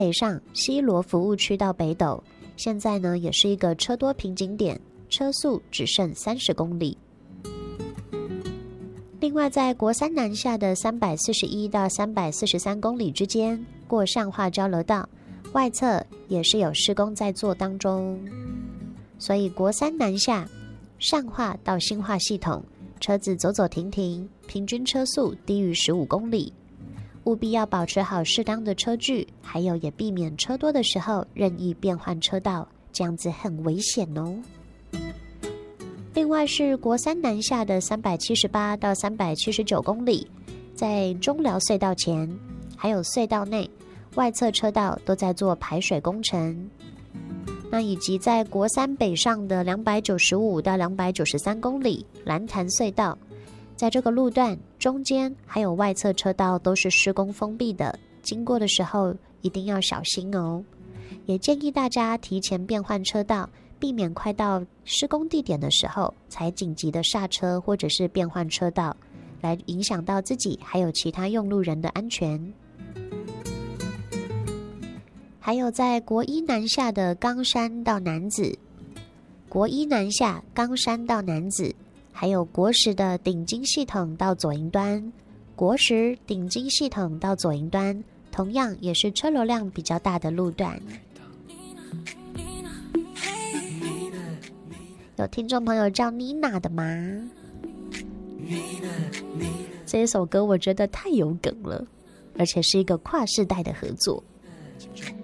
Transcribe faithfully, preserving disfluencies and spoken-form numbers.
北上西罗服务区到北斗，现在呢也是一个车多瓶颈点，车速只剩三十公里。另外在国三南下的三百四十一到三百四十三公里之间，过上化交流道，外侧也是有施工在做当中，所以国三南下上化到新化系统，车子走走停停，平均车速低于十五公里，务必要保持好适当的车距，还有也避免车多的时候任意变换车道，这样子很危险哦。另外是国三南下的三百七十八到三百七十九公里，在中寮隧道前还有隧道内外侧车道都在做排水工程，那以及在国三北上的两百九十五到两百九十三公里蓝潭隧道，在这个路段中间还有外侧车道都是施工封闭的，经过的时候一定要小心哦。也建议大家提前变换车道，避免快到施工地点的时候才紧急的刹车或者是变换车道，来影响到自己还有其他用路人的安全。还有在国一南下的冈山到楠梓，国一南下冈山到楠梓，还有国十的顶金系统到左营端，国十顶金系统到左营端，同样也是车流量比较大的路段。有听众朋友叫妮娜的吗？这一首歌我觉得太有梗了，而且是一个跨世代的合作。